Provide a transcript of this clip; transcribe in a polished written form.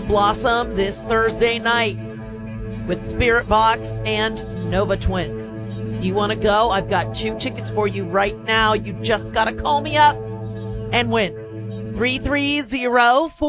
Blossom this Thursday night with Spirit Box and Nova Twins. If you want to go, I've got 2 tickets for you right now. You just got to call me up and win. 330